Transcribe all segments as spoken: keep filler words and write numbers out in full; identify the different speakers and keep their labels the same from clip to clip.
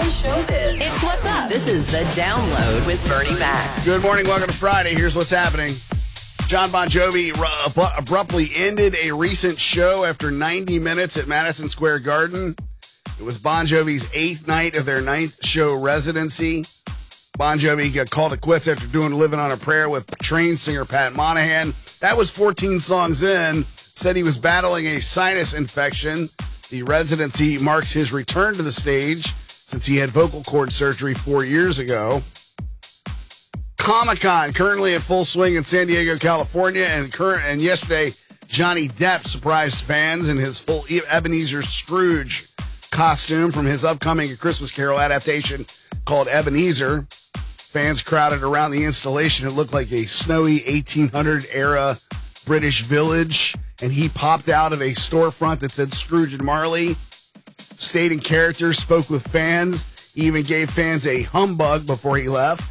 Speaker 1: showbiz.
Speaker 2: It's What's Up. This is The Download with Bernie Mac.
Speaker 3: Good morning. Welcome to Friday. Here's what's happening. John Bon Jovi ru- abruptly ended a recent show after ninety minutes at Madison Square Garden. It was Bon Jovi's eighth night of their ninth show residency. Bon Jovi got called it quits after doing Living on a Prayer with trained singer Pat Monahan. That was fourteen songs in. Said he was battling a sinus infection. The residency marks his return to the stage since he had vocal cord surgery four years ago. Comic-Con currently in full swing in San Diego, California, and current and yesterday, Johnny Depp surprised fans in his full Ebenezer Scrooge costume from his upcoming A Christmas Carol adaptation called Ebenezer. Fans crowded around the installation. It looked like a snowy eighteen hundred era British village, and he popped out of a storefront that said Scrooge and Marley, stayed in character, spoke with fans. He even gave fans a humbug before he left.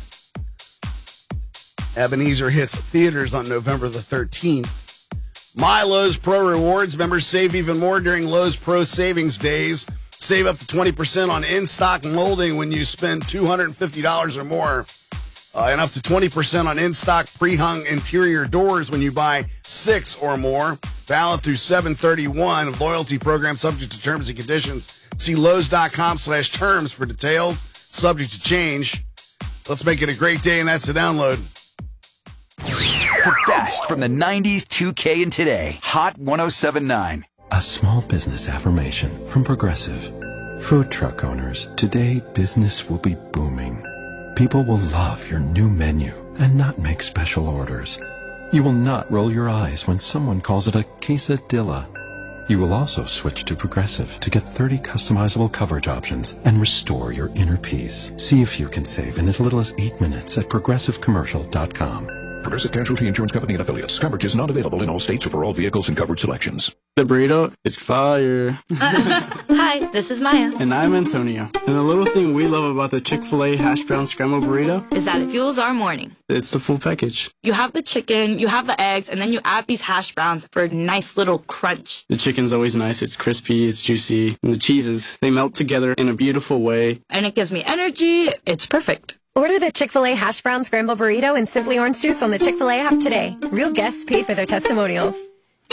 Speaker 3: Ebenezer hits theaters on November the thirteenth. My Lowe's Pro Rewards members save even more during Lowe's Pro Savings Days. Save up to twenty percent on in-stock molding when you spend two hundred fifty dollars or more. Uh, and up to twenty percent on in-stock pre-hung interior doors when you buy six or more. Valid through seven thirty-one. Loyalty program subject to terms and conditions. See Lowe's.com slash terms for details. Subject to change. Let's make it a great day, and that's the download.
Speaker 4: The best from the nineties, two K, and today. Hot one oh seven point nine.
Speaker 5: A small business affirmation from Progressive. Food truck owners, today business will be booming. People will love your new menu and not make special orders. You will not roll your eyes when someone calls it a quesadilla. You will also switch to Progressive to get thirty customizable coverage options and restore your inner peace. See if you can save in as little as eight minutes at progressive commercial dot com.
Speaker 6: Progressive Casualty Insurance Company and Affiliates. Coverage is not available in all states or for all vehicles and coverage selections.
Speaker 7: The burrito is fire.
Speaker 8: Hi, this is Maya.
Speaker 7: And I'm Antonio. And the little thing we love about the Chick-fil-A hash brown scrambled burrito
Speaker 8: is that it fuels our morning.
Speaker 7: It's the full package.
Speaker 8: You have the chicken, you have the eggs, and then you add these hash browns for a nice little crunch.
Speaker 7: The chicken's always nice. It's crispy, it's juicy. And the cheeses, they melt together in a beautiful way.
Speaker 8: And it gives me energy. It's perfect.
Speaker 9: Order the Chick-fil-A hash brown scramble burrito and Simply Orange Juice on the Chick-fil-A app today. Real guests pay for their testimonials.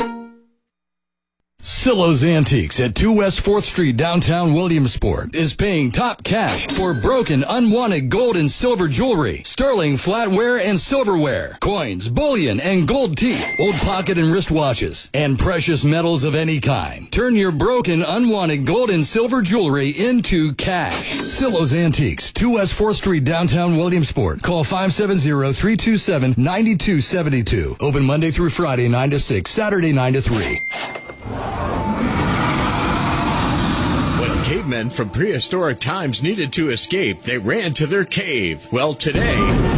Speaker 10: Silo's Antiques at two West fourth Street, downtown Williamsport, is paying top cash for broken, unwanted gold and silver jewelry, sterling flatware and silverware, coins, bullion, and gold teeth, old pocket and wristwatches, and precious metals of any kind. Turn your broken, unwanted gold and silver jewelry into cash. Silo's Antiques, two West fourth Street, downtown Williamsport. Call five seven zero, three two seven, nine two seven two. Open Monday through Friday, nine to six, Saturday, nine to three.
Speaker 11: When cavemen from prehistoric times needed to escape, they ran to their cave. Well, today,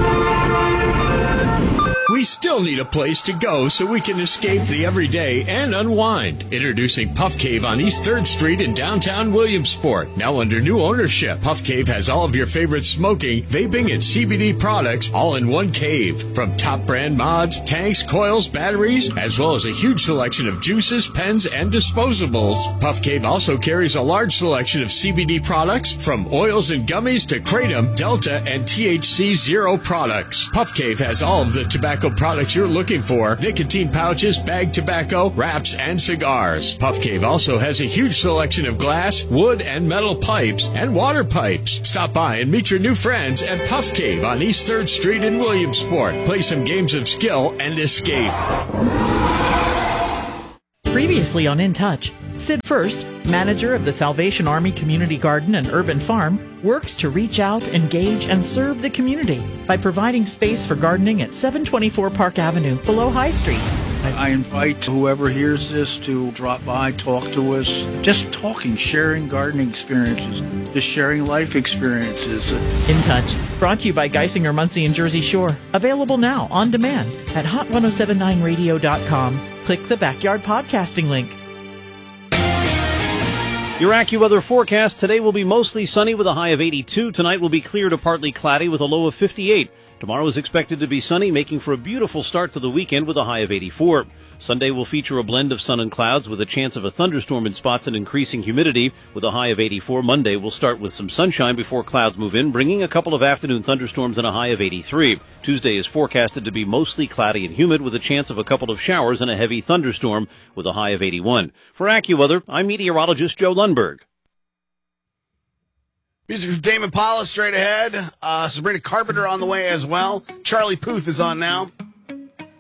Speaker 11: we still need a place to go so we can escape the everyday and unwind. Introducing Puff Cave on East third Street in downtown Williamsport. Now under new ownership, Puff Cave has all of your favorite smoking, vaping, and C B D products all in one cave. From top brand mods, tanks, coils, batteries, as well as a huge selection of juices, pens, and disposables. Puff Cave also carries a large selection of C B D products from oils and gummies to Kratom, Delta, and T H C Zero products. Puff Cave has all of the tobacco products you're looking for: nicotine pouches, bag tobacco, wraps, and cigars. Puff Cave also has a huge selection of glass, wood, and metal pipes and water pipes. Stop by and meet your new friends at Puff Cave on East third Street in Williamsport. Play some games of skill and escape.
Speaker 12: Previously on In Touch, Sid First, manager of the Salvation Army Community Garden and Urban Farm, works to reach out, engage, and serve the community by providing space for gardening at seven twenty-four Park Avenue below High Street.
Speaker 13: I invite whoever hears this to drop by, talk to us. Just talking, sharing gardening experiences, just sharing life experiences.
Speaker 12: In Touch, brought to you by Geisinger, Muncie, and Jersey Shore. Available now on demand at hot ten seventy-nine radio dot com. Click the Backyard Podcasting link.
Speaker 14: Your AccuWeather forecast: today will be mostly sunny with a high of eighty-two. Tonight will be clear to partly cloudy with a low of fifty-eight.
Speaker 1: Tomorrow is expected to be sunny, making for a beautiful start to the weekend with a high of eighty-four. Sunday will feature a blend of sun and clouds with a chance of a thunderstorm in spots and increasing humidity with a high of eighty-four. Monday will start with some sunshine before clouds move in, bringing a couple of afternoon thunderstorms and a high of eighty-three. Tuesday is forecasted to be mostly cloudy and humid with a chance of a couple of showers and a heavy thunderstorm with a high of eighty-one. For AccuWeather, I'm meteorologist Joe Lundberg.
Speaker 3: Music from Damon Paula straight ahead. Uh, Sabrina Carpenter on the way as well. Charlie Puth is on now.